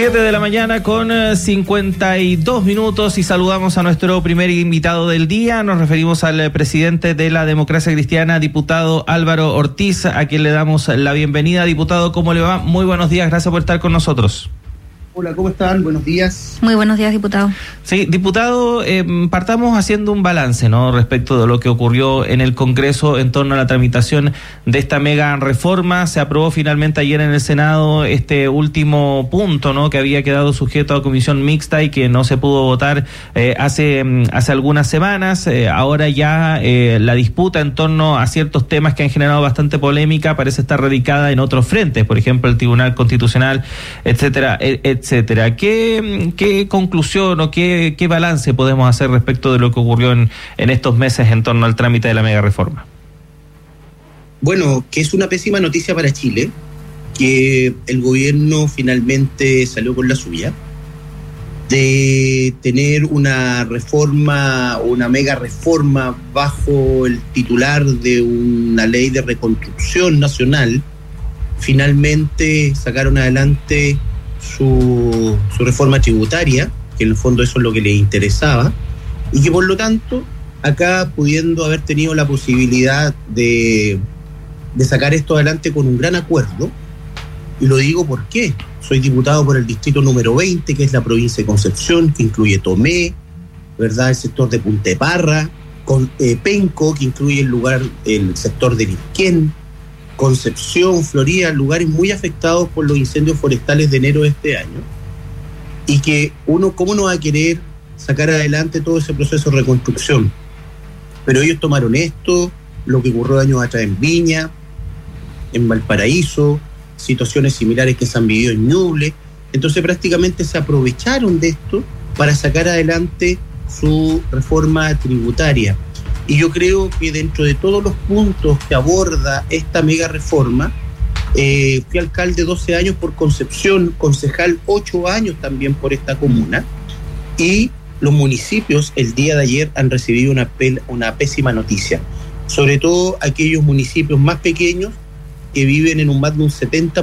7 de la mañana con 52 minutos y saludamos a nuestro primer invitado del día. Nos referimos al presidente de la Democracia Cristiana, diputado Álvaro Ortiz, a quien le damos la bienvenida. Diputado, ¿cómo le va? Muy buenos días, gracias por estar con nosotros. Hola, ¿cómo están? Buenos días. Muy buenos días, diputado. Sí, diputado, partamos haciendo un balance, ¿no?, respecto de lo que ocurrió en el Congreso en torno a la tramitación de esta mega reforma. Se aprobó finalmente ayer en el Senado este último punto, ¿no?, que había quedado sujeto a comisión mixta y que no se pudo votar hace algunas semanas. Ahora ya la disputa en torno a ciertos temas que han generado bastante polémica parece estar radicada en otros frentes, por ejemplo, el Tribunal Constitucional, etcétera, etcétera. ¿Qué conclusión o qué balance podemos hacer respecto de lo que ocurrió en estos meses en torno al trámite de la mega reforma? Bueno, que es una pésima noticia para Chile, que el gobierno finalmente salió con la suya, de tener una reforma, una mega reforma bajo el titular de una ley de reconstrucción nacional. Finalmente sacaron adelante su reforma tributaria, que en el fondo eso es lo que les interesaba, y que por lo tanto, acá pudiendo haber tenido la posibilidad de sacar esto adelante con un gran acuerdo, y lo digo porque soy diputado por el distrito número 20, que es la provincia de Concepción, que incluye Tomé, ¿verdad?, el sector de Punta de Parra, con Penco, que incluye el sector de Lirquén, Concepción, Florida, lugares muy afectados por los incendios forestales de enero de este año, y que uno, ¿cómo no va a querer sacar adelante todo ese proceso de reconstrucción? Pero ellos tomaron esto, lo que ocurrió años atrás en Viña, en Valparaíso, situaciones similares que se han vivido en Ñuble, entonces prácticamente se aprovecharon de esto para sacar adelante su reforma tributaria. Y yo creo que dentro de todos los puntos que aborda esta mega reforma, fui alcalde 12 años por Concepción, concejal 8 años también por esta comuna, y los municipios el día de ayer han recibido una pésima noticia, sobre todo aquellos municipios más pequeños que viven en más de un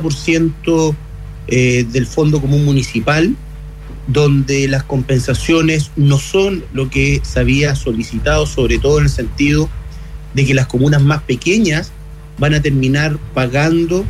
70% del Fondo Común Municipal, donde las compensaciones no son lo que se había solicitado, sobre todo en el sentido de que las comunas más pequeñas van a terminar pagando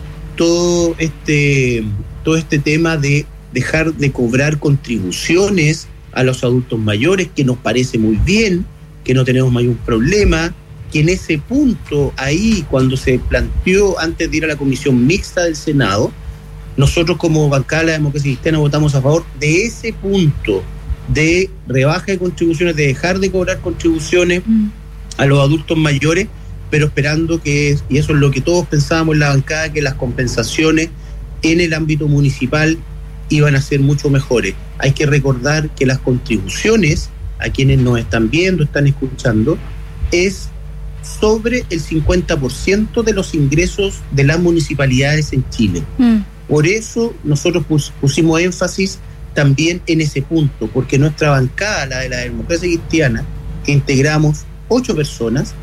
todo este tema de dejar de cobrar contribuciones a los adultos mayores, que nos parece muy bien, que no tenemos mayor problema, que en ese punto ahí, cuando se planteó antes de ir a la comisión mixta del Senado, nosotros como bancada de la Democracia Cristiana votamos a favor de ese punto de rebaja de contribuciones, de dejar de cobrar contribuciones a los adultos mayores, pero esperando que, y eso es lo que todos pensábamos en la bancada, que las compensaciones en el ámbito municipal iban a ser mucho mejores. Hay que recordar que las contribuciones, a quienes nos están viendo, están escuchando, es sobre el 50% de los ingresos de las municipalidades en Chile. Por eso nosotros pusimos énfasis también en ese punto, porque nuestra bancada, la de la Democracia Cristiana, que integramos 8 personas,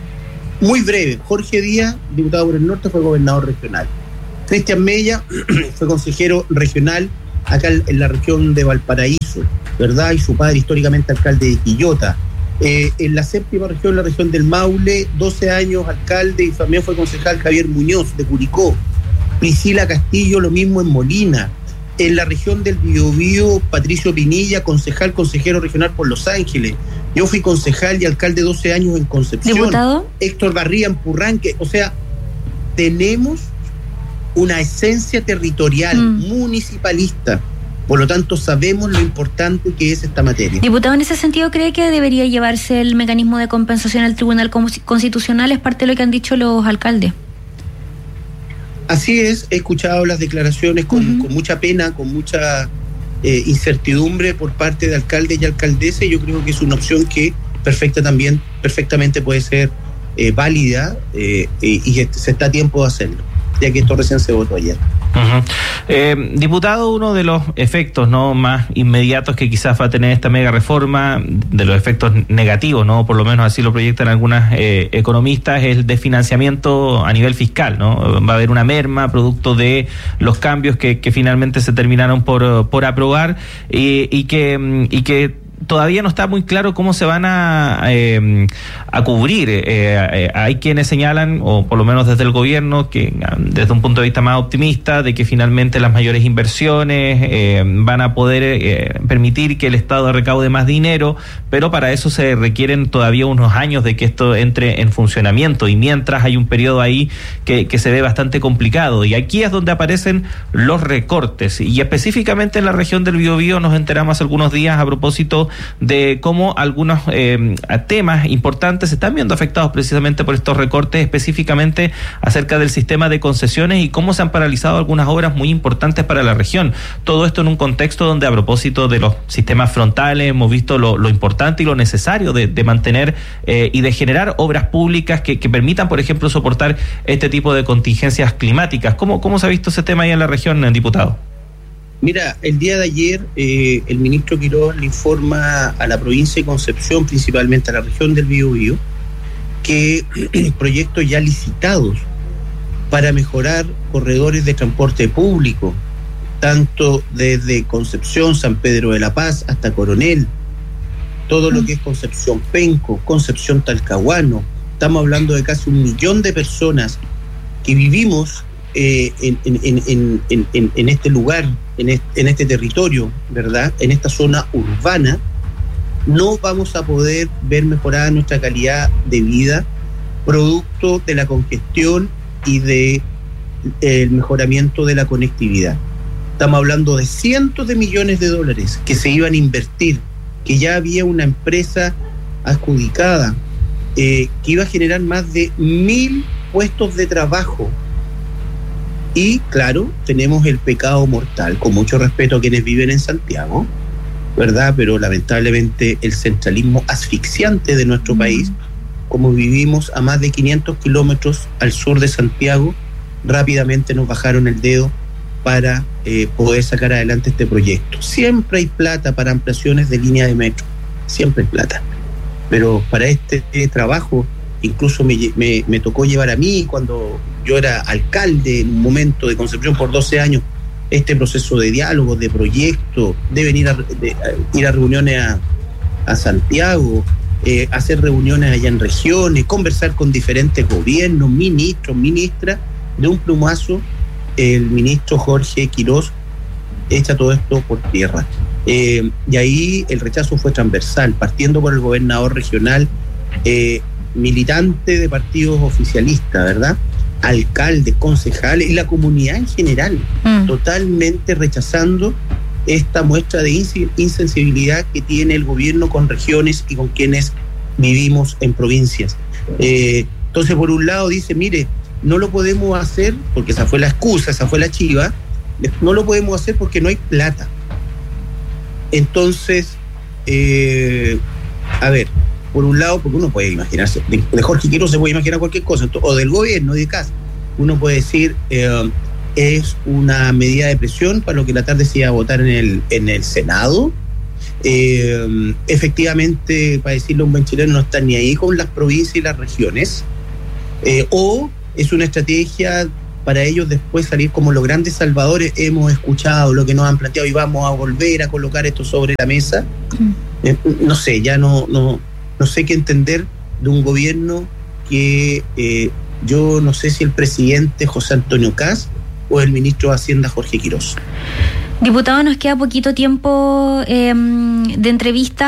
muy breve: Jorge Díaz, diputado por el Norte, fue gobernador regional; Cristian Mella fue consejero regional acá en la región de Valparaíso, ¿verdad?, y su padre históricamente alcalde de Quillota. En la séptima región, la región del Maule, 12 años alcalde, y también fue concejal Javier Muñoz de Curicó. Priscila Castillo, lo mismo en Molina. En la región del Biobío, Patricio Pinilla, consejero regional por Los Ángeles. Yo fui concejal y alcalde 12 años en Concepción. ¿Diputado? Héctor Barría en Purranque. O sea, tenemos una esencia territorial municipalista. Por lo tanto, sabemos lo importante que es esta materia. Diputado, en ese sentido, ¿cree que debería llevarse el mecanismo de compensación al Tribunal Constitucional? Es parte de lo que han dicho los alcaldes. Así es, he escuchado las declaraciones con mucha pena, con mucha incertidumbre por parte de alcaldes y alcaldesas. Yo creo que es una opción que perfectamente puede ser válida, y se está a tiempo de hacerlo, ya que esto recién se votó ayer. Diputado, uno de los efectos más inmediatos que quizás va a tener esta mega reforma, de los efectos negativos, por lo menos así lo proyectan algunas economistas, es el desfinanciamiento a nivel fiscal, va a haber una merma producto de los cambios que finalmente se terminaron por aprobar y que todavía no está muy claro cómo se van a cubrir. Hay quienes señalan, o por lo menos desde el gobierno, que desde un punto de vista más optimista, de que finalmente las mayores inversiones van a poder permitir que el Estado recaude más dinero, pero para eso se requieren todavía unos años de que esto entre en funcionamiento, y mientras hay un periodo ahí que se ve bastante complicado, y aquí es donde aparecen los recortes, y específicamente en la región del Biobío nos enteramos hace algunos días a propósito de cómo algunos temas importantes se están viendo afectados precisamente por estos recortes, específicamente acerca del sistema de concesiones y cómo se han paralizado algunas obras muy importantes para la región. Todo esto en un contexto donde, a propósito de los sistemas frontales, hemos visto lo importante y lo necesario de mantener y de generar obras públicas que permitan, por ejemplo, soportar este tipo de contingencias climáticas. ¿Cómo se ha visto ese tema ahí en la región, diputado? Mira, el día de ayer el ministro Quirós le informa a la provincia de Concepción, principalmente a la región del Biobío, que proyectos ya licitados para mejorar corredores de transporte público, tanto desde Concepción, San Pedro de la Paz hasta Coronel, todo lo que es Concepción Penco, Concepción Talcahuano. Estamos hablando de casi 1 millón de personas que vivimos en este lugar, en este territorio, ¿verdad? En esta zona urbana, no vamos a poder ver mejorada nuestra calidad de vida producto de la congestión y de el mejoramiento de la conectividad. Estamos hablando de cientos de millones de dólares que se iban a invertir, que ya había una empresa adjudicada que iba a generar más de 1.000 puestos de trabajo. Y claro, tenemos el pecado mortal, con mucho respeto a quienes viven en Santiago, ¿verdad? Pero lamentablemente el centralismo asfixiante de nuestro país, como vivimos a más de 500 kilómetros al sur de Santiago, rápidamente nos bajaron el dedo para poder sacar adelante este proyecto. Siempre hay plata para ampliaciones de línea de metro, siempre hay plata, pero para este trabajo incluso me tocó llevar a mí, cuando yo era alcalde en un momento de Concepción por 12 años, este proceso de diálogo, de proyecto, deben ir a reuniones a Santiago, hacer reuniones allá en regiones, conversar con diferentes gobiernos, ministros, ministras. De un plumazo, el ministro Jorge Quirós echa todo esto por tierra. Y ahí el rechazo fue transversal, partiendo por el gobernador regional, militante de partidos oficialistas, ¿verdad? Alcaldes, concejales y la comunidad en general, totalmente rechazando esta muestra de insensibilidad que tiene el gobierno con regiones y con quienes vivimos en provincias. Entonces, por un lado dice, mire, no lo podemos hacer, porque esa fue la excusa, esa fue la chiva, no lo podemos hacer porque no hay plata. Entonces, a ver, por un lado, porque uno puede imaginarse, de Jorge Quirós se puede imaginar cualquier cosa, o del gobierno, de casa. Uno puede decir, es una medida de presión para lo que la tarde se iba a votar en el Senado. Efectivamente, para decirlo un buen chileno, no están ni ahí con las provincias y las regiones. O es una estrategia para ellos después salir como los grandes salvadores. Hemos escuchado lo que nos han planteado y vamos a volver a colocar esto sobre la mesa. No sé, ya no sé qué entender de un gobierno que yo no sé si el presidente José Antonio Kast o el ministro de Hacienda Jorge Quirós. Diputado, nos queda poquito tiempo de entrevista.